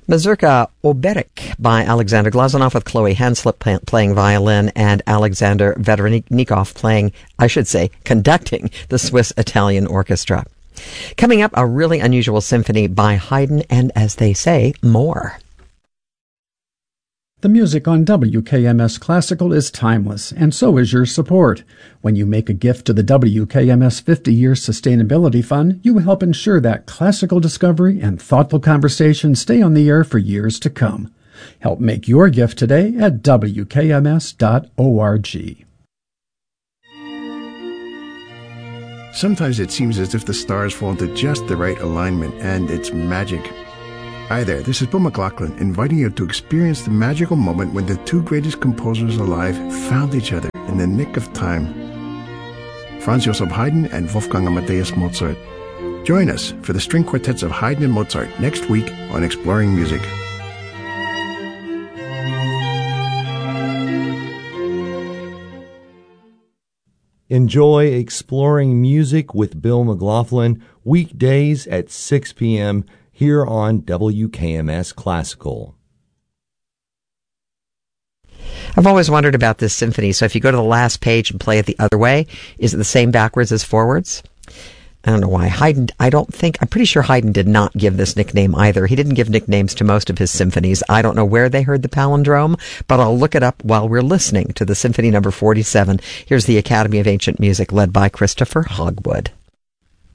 Mazurka Oberek by Alexander Glazunov with Chloe Hanslip playing violin and Alexander Vedernikov conducting the Swiss-Italian Orchestra. Coming up, a really unusual symphony by Haydn and, as they say, more. The music on WKMS Classical is timeless, and so is your support. When you make a gift to the WKMS 50-Year Sustainability Fund, you help ensure that classical discovery and thoughtful conversation stay on the air for years to come. Help make your gift today at WKMS.org. Sometimes it seems as if the stars fall into just the right alignment, and it's magic. Hi there, this is Bill McLaughlin, inviting you to experience the magical moment when the two greatest composers alive found each other in the nick of time. Franz Joseph Haydn and Wolfgang Amadeus Mozart. Join us for the string quartets of Haydn and Mozart next week on Exploring Music. Enjoy Exploring Music with Bill McLaughlin weekdays at 6 p.m. here on WKMS Classical. I've always wondered about this symphony. So if you go to the last page and play it the other way, is it the same backwards as forwards? I don't know why. I'm pretty sure Haydn did not give this nickname either. He didn't give nicknames to most of his symphonies. I don't know where they heard the palindrome, but I'll look it up while we're listening to the Symphony number 47. Here's the Academy of Ancient Music led by Christopher Hogwood.